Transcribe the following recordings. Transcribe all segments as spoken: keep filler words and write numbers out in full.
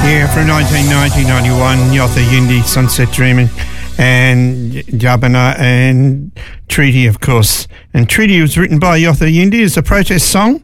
Yeah, from nineteen ninety to ninety-one, Yotha Yindi, Sunset Dreaming, and Jabana, and Treaty, of course. And Treaty was written by Yotha Yindi as a protest song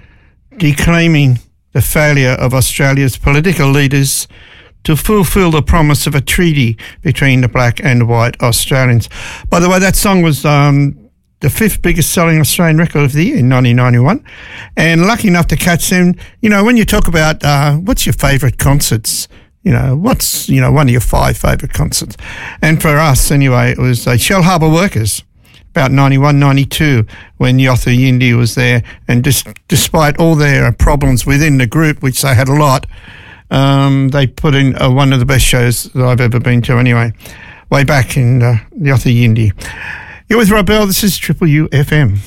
declaiming the failure of Australia's political leaders to fulfil the promise of a treaty between the black and white Australians. By the way, that song was um, the fifth biggest selling Australian record of the year in nineteen ninety-one. And lucky enough to catch them, you know, when you talk about uh, what's your favourite concerts, you know, what's, you know, one of your five favourite concerts. And for us, anyway, it was uh, Shell Harbour Workers, about ninety-one, ninety-two, when Yotha Yindi was there. And dis- despite all their problems within the group, which they had a lot, um, they put in uh, one of the best shows that I've ever been to anyway, way back in uh, Yotha Yindi. You're with Rob Bell, this is Triple U F M.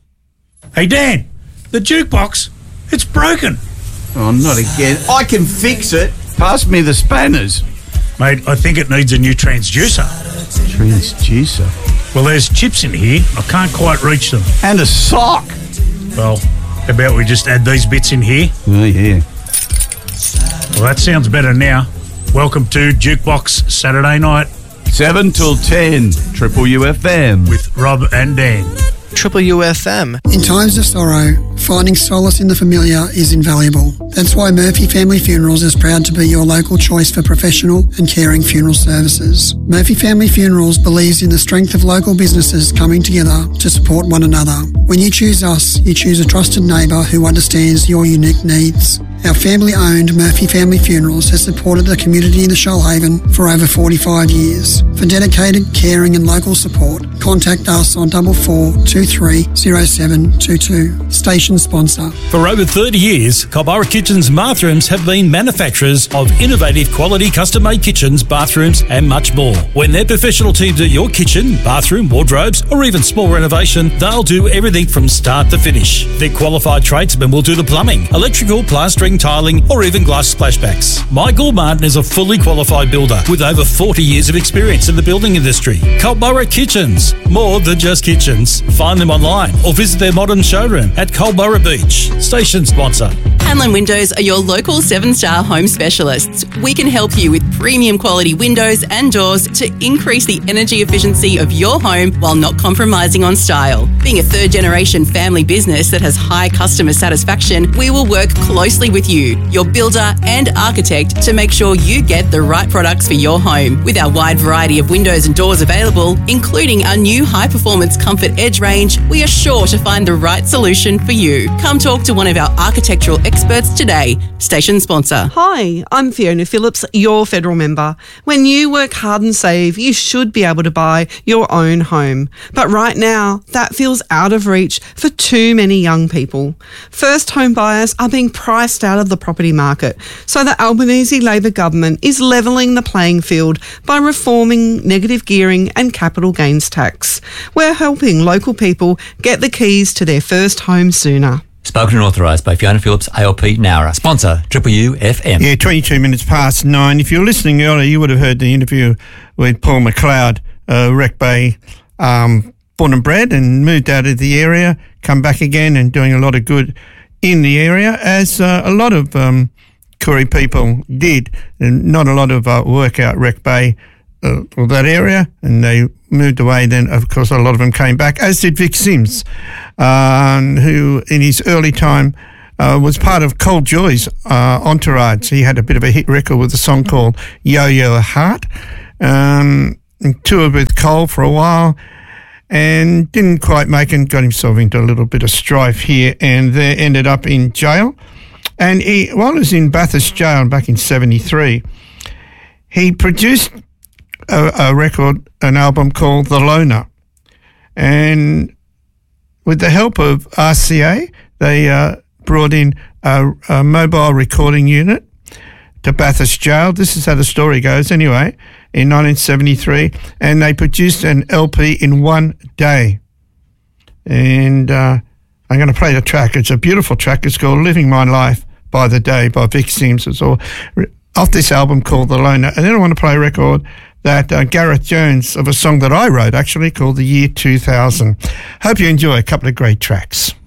Hey Dan, the jukebox, it's broken. Oh, not again. I can fix it. Pass me the spanners. Mate, I think it needs a new transducer. Transducer? Well, there's chips in here. I can't quite reach them. And a sock. Well, how about we just add these bits in here? Oh, yeah. Well, that sounds better now. Welcome to Jukebox Saturday night. seven till ten, Triple U F M. With Rob and Dan. Triple U F M. In times of sorrow, finding solace in the familiar is invaluable. That's why Murphy Family Funerals is proud to be your local choice for professional and caring funeral services. Murphy Family Funerals believes in the strength of local businesses coming together to support one another. When you choose us, you choose a trusted neighbour who understands your unique needs. Our family-owned Murphy Family Funerals has supported the community in the Shoalhaven for over forty-five years. For dedicated, caring and local support, contact us on double four two three zero seven two two. Station sponsor. For over thirty years, Culburra Kitchens Bathrooms have been manufacturers of innovative quality custom-made kitchens, bathrooms and much more. When their professional teams at your kitchen, bathroom, wardrobes or even small renovation, they'll do everything from start to finish. Their qualified tradesmen will do the plumbing, electrical, plastering, tiling or even glass splashbacks. Michael Martin is a fully qualified builder with over forty years of experience in the building industry. Culburra Kitchens, more than just kitchens. Find them online or visit their modern showroom at Culburra Beach. Station sponsor. Hanlon Windows are your local seven-star home specialists. We can help you with premium quality windows and doors to increase the energy efficiency of your home while not compromising on style. Being a third-generation family business that has high customer satisfaction, we will work closely with you, your builder and architect, to make sure you get the right products for your home. With our wide variety of windows and doors available, including our new high-performance Comfort Edge range, we are sure to find the right solution for you. Come talk to one of our architectural experts today. Station sponsor. Hi, I'm Fiona Phillips, your federal member. When you work hard and save, you should be able to buy your own home. But right now, that feels out of reach for too many young people. First home buyers are being priced out of the property market, so the Albanese Labor government is levelling the playing field by reforming negative gearing and capital gains tax. We're helping local people get the keys to their first home sooner. Spoken and authorised by Fiona Phillips, A L P Nowra. Sponsor, Triple U F M. Yeah, twenty-two minutes past nine. If you were listening earlier, you would have heard the interview with Paul McLeod, uh, Wreck Bay, um, born and bred, and moved out of the area, come back again and doing a lot of good in the area, as uh, a lot of um, Koori people did. And not a lot of uh, work out Wreck Bay, uh, or that area, and they moved away. Then, of course, a lot of them came back, as did Vic Sims, um, who in his early time uh, was part of Cole Joy's uh, entourage. He had a bit of a hit record with a song called Yo-Yo Heart, um, and toured with Cole for a while, and didn't quite make it, got himself into a little bit of strife here and there, ended up in jail. And he, while he was in Bathurst jail back in seventy-three, he produced a, a record, an album called The Loner. And with the help of R C A, they uh, brought in a, a mobile recording unit to Bathurst jail. This is how the story goes anyway, in nineteen seventy-three, and they produced an L P in one day. And uh, I'm going to play the track. It's a beautiful track. It's called Living My Life by the Day by Vic Sims. It's all off this album called The Loner. And then I want to play a record that uh, Gareth Jones, of a song that I wrote actually, called The Year two thousand. Hope you enjoy a couple of great tracks.